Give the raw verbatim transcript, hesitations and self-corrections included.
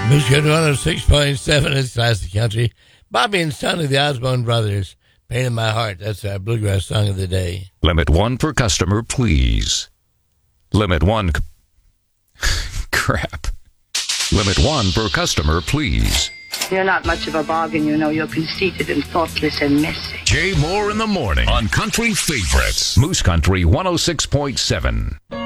Michigan one oh six point seven is classic country. Bobby and Son of the Osborne Brothers. Pain in My Heart. That's our bluegrass song of the day. Limit one per customer, please. Limit one. Crap. Limit one per customer, please. You're not much of a bargain, you know. You're conceited and thoughtless and messy. Jay Moore in the morning on Country Favorites. Moose Country one oh six point seven.